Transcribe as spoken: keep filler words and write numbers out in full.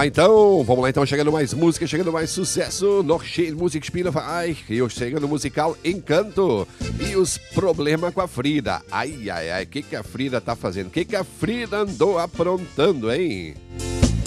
lá então, vamos lá então, chegando mais música, chegando mais sucesso. Noch schön Musik spielen für euch. E hoje chegando o musical Encanto. E os problemas com a Frida. Ai, ai, ai, o que, que a Frida tá fazendo? O que, que a Frida andou aprontando, hein?